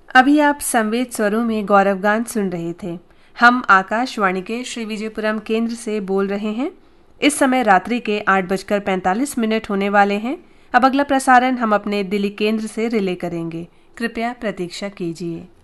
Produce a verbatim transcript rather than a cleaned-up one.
अभी आप संवेद स्वरों में गौरव गान सुन रहे थे। हम आकाशवाणी के श्री विजयपुरम केंद्र से बोल रहे हैं। इस समय रात्रि के आठ बजकर पैंतालीस मिनट होने वाले हैं। अब अगला प्रसारण हम अपने दिल्ली केंद्र से रिले करेंगे। कृपया प्रतीक्षा कीजिए।